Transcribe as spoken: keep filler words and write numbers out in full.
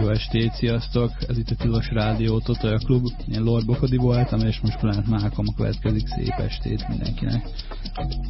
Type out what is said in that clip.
Jó estét, sziasztok! Ez itt a Tilos Rádió Totolja Klub. Én Lord Bokodi voltam, és most Planet Malcolm következik. Szép estét mindenkinek!